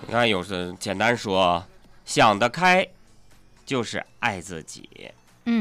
你看，有时简单说，想得开就是爱自己。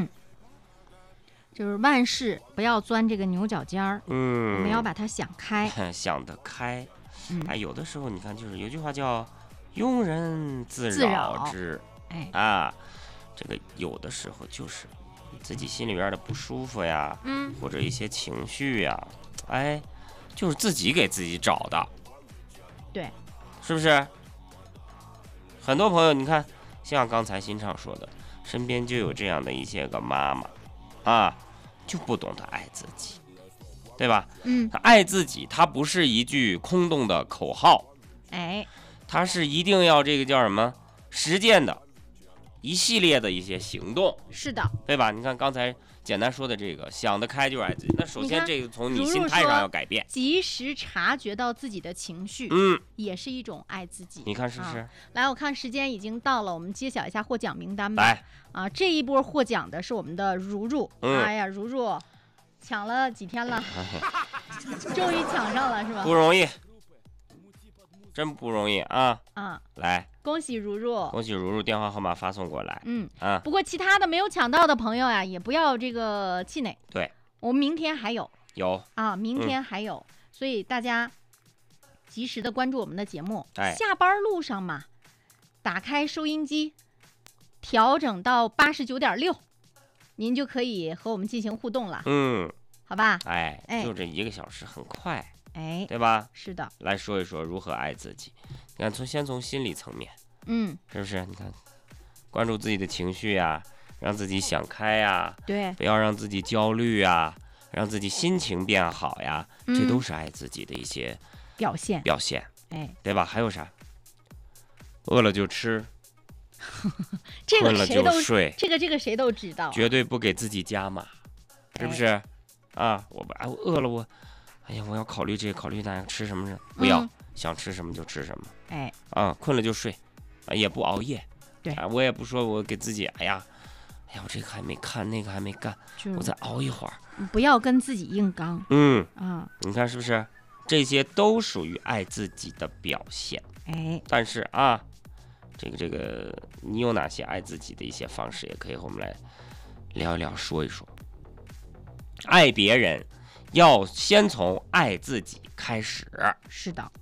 就是万事不要钻这个牛角尖儿，我们要把它想开。 想得开。有的时候你看，就是有句话叫“庸人自扰之”。这个有的时候就是自己心里边的不舒服呀，或者一些情绪呀，就是自己给自己找的。 对， 是不是？很多朋友，你看，像刚才新畅说的，身边就有这样的一些个妈妈就不懂得爱自己，对吧？爱自己，它不是一句空洞的口号，它是一定要这个叫什么实践的一系列的一些行动。 是的， 对吧？你看刚才简单说的这个，想得开就是爱自己。那首先这个从你心态上要改变， 及时察觉到自己的情绪，也是一种爱自己。 你看是不是？ 来，我看时间已经到了，我们揭晓一下获奖名单吧。 来这一波获奖的是我们的如如。哎呀，如如抢了几天了，终于抢上了是吧？ 不容易，真不容易啊！来， 恭喜如如， 恭喜如如，电话号码发送过来。 不过其他的没有抢到的朋友呀，也不要这个气馁。 对， 我们明天还有明天还有，所以大家及时的关注我们的节目。下班路上嘛，打开收音机，调整到89.6，您就可以和我们进行互动了。好吧？ 就这1个小时很快。 对吧？ 是的。 来说一说如何爱自己。你看，先从心理层面，是不是？你看，关注自己的情绪呀，让自己想开呀， 对， 不要让自己焦虑呀，让自己心情变好呀，这都是爱自己的一些表现，对吧？还有啥？饿了就吃，困了就睡， 这个谁都知道， 绝对不给自己加码，是不是？我饿了，我要考虑这个考虑那个，吃什么呢？不要，想吃什么就吃什么。困了就睡，也不熬夜。 对， 我也不说我给自己，我这个还没看，那个还没干，我再熬一会儿。 不要跟自己硬刚。 你看是不是？这些都属于爱自己的表现。但是这个你有哪些爱自己的一些方式，也可以和我们来聊一聊，说一说。爱别人要先从爱自己开始。 是的，